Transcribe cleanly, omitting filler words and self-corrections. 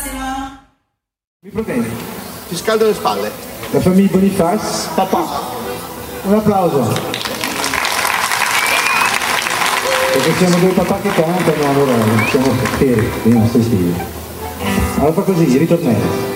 Massimo. Mi problemi. Ti scaldo le spalle. La famiglia Boniface. Papà. Un applauso. Perché siamo due papà che cantano, allora siamo fieri dei nostri stili. Allora fa così, ritornello.